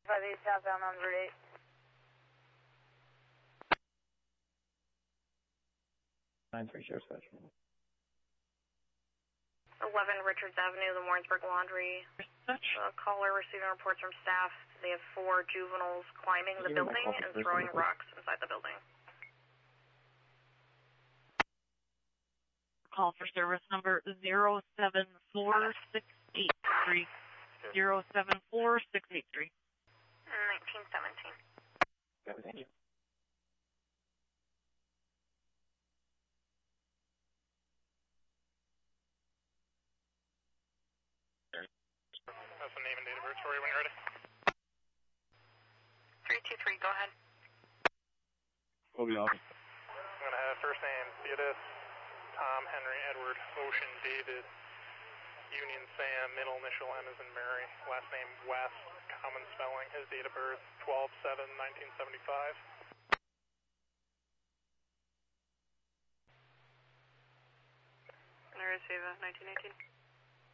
5-8 southbound on Route 8. 9-3 Sheriff's Dispatch. 11 Richards Avenue, the Warrensburg Laundry. Caller receiving reports from staff. They have 4 juveniles climbing the building and throwing rocks inside the building. Call for service number 074683. 074683. 1917. Got it, thank you. That's the name and date of birth for you when you're ready. 323, go ahead. We'll be off. I'm going to have first name Theodis, Tom, Henry, Edward, Ocean, David, Union, Sam, middle initial M as in Mary, last name West, common spelling, his date of birth 12/7/1975. I receive a 1918.